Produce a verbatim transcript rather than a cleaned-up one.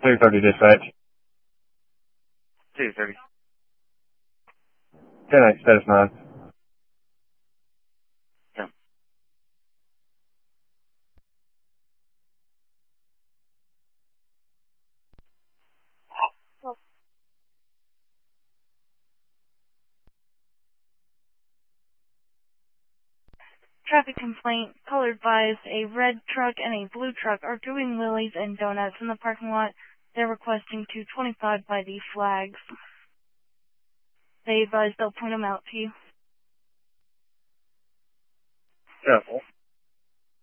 two thirty dispatch. two thirty. ten eight, status nine. Yeah. Traffic complaint. Caller advised a red truck and a blue truck are doing wheelies and donuts in the parking lot. They're requesting two twenty-five by the flags. They advise they'll point them out to you. Careful.